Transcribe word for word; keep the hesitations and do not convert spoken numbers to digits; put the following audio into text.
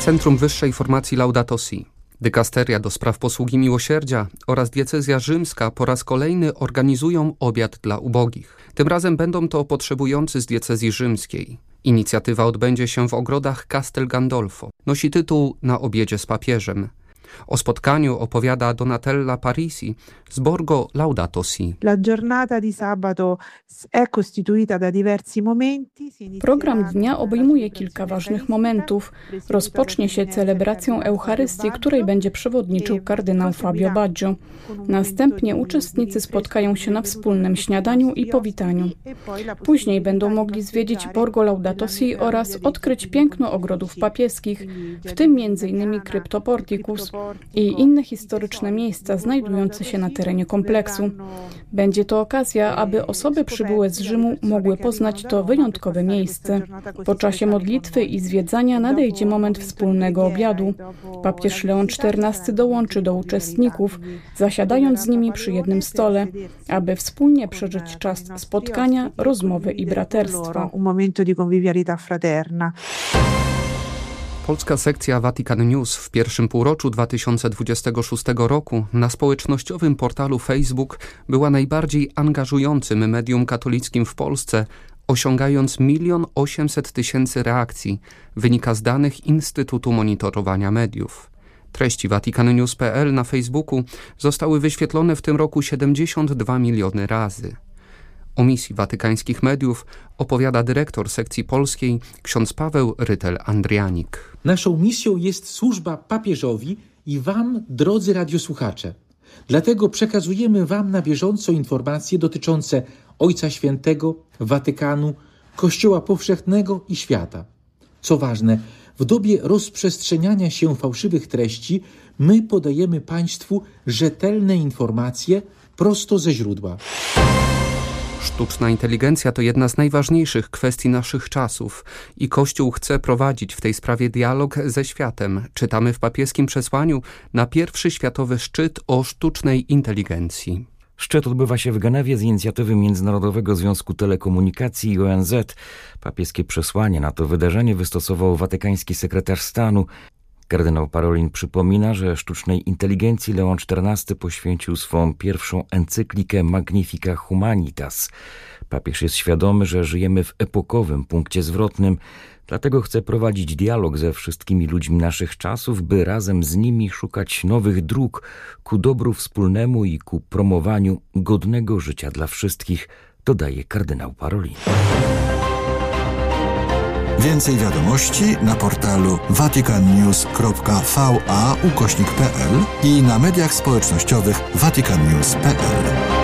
Centrum Wyższej Formacji Laudato Si, Dykasteria do spraw posługi miłosierdzia oraz diecezja rzymska po raz kolejny organizują obiad dla ubogich. Tym razem będą to potrzebujący z diecezji rzymskiej. Inicjatywa odbędzie się w ogrodach Castel Gandolfo. Nosi tytuł Na obiedzie z papieżem. O spotkaniu opowiada Donatella Parisi z Borgo Laudato Si. Program dnia obejmuje kilka ważnych momentów. Rozpocznie się celebracją Eucharystii, której będzie przewodniczył kardynał Fabio Baggio. Następnie uczestnicy spotkają się na wspólnym śniadaniu i powitaniu. Później będą mogli zwiedzić Borgo Laudato Si oraz odkryć piękno ogrodów papieskich, w tym między innymi Cryptoporticus i inne historyczne miejsca znajdujące się na terenie kompleksu. Będzie to okazja, aby osoby przybyłe z Rzymu mogły poznać to wyjątkowe miejsce. Po czasie modlitwy i zwiedzania nadejdzie moment wspólnego obiadu. Papież Leon czternasty dołączy do uczestników, zasiadając z nimi przy jednym stole, aby wspólnie przeżyć czas spotkania, rozmowy i braterstwa. Polska sekcja Vatican News w pierwszym półroczu dwa tysiące dwudziestego szóstego roku na społecznościowym portalu Facebook była najbardziej angażującym medium katolickim w Polsce, osiągając milion osiemset tysięcy reakcji, wynika z danych Instytutu Monitorowania Mediów. Treści vatican news kropka p l na Facebooku zostały wyświetlone w tym roku siedemdziesiąt dwa miliony razy. O misji watykańskich mediów opowiada dyrektor sekcji polskiej ksiądz Paweł Rytel-Andrianik. Naszą misją jest służba papieżowi i wam, drodzy radiosłuchacze. Dlatego przekazujemy wam na bieżąco informacje dotyczące Ojca Świętego, Watykanu, Kościoła Powszechnego i świata. Co ważne, w dobie rozprzestrzeniania się fałszywych treści my podajemy państwu rzetelne informacje prosto ze źródła. Sztuczna inteligencja to jedna z najważniejszych kwestii naszych czasów i Kościół chce prowadzić w tej sprawie dialog ze światem. Czytamy w papieskim przesłaniu na pierwszy światowy szczyt o sztucznej inteligencji. Szczyt odbywa się w Genewie z inicjatywy Międzynarodowego Związku Telekomunikacji i O N Z. Papieskie przesłanie na to wydarzenie wystosował watykański sekretarz stanu. Kardynał Parolin przypomina, że sztucznej inteligencji Leon czternasty poświęcił swą pierwszą encyklikę Magnifica Humanitas. Papież jest świadomy, że żyjemy w epokowym punkcie zwrotnym, dlatego chce prowadzić dialog ze wszystkimi ludźmi naszych czasów, by razem z nimi szukać nowych dróg ku dobru wspólnemu i ku promowaniu godnego życia dla wszystkich, dodaje kardynał Parolin. Więcej wiadomości na portalu vatican news kropka v a ukośnik p l i na mediach społecznościowych vatican news kropka p l.